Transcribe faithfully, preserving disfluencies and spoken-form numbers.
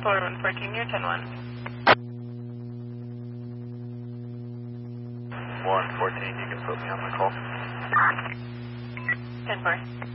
four one fourteen, you're ten one. one fourteen, you can put me on the call. ten four.